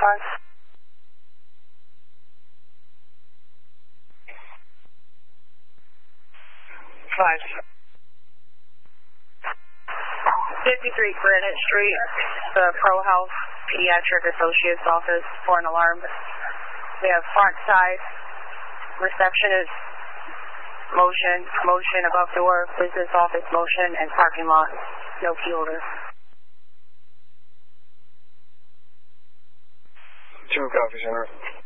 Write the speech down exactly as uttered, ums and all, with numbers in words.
response. Five. fifty-three Granite Street, the Pro Health Pediatric Associates office for an alarm. We have front side, receptionist, motion, motion above door, business office motion, and parking lot. No key holder. Two coffee center.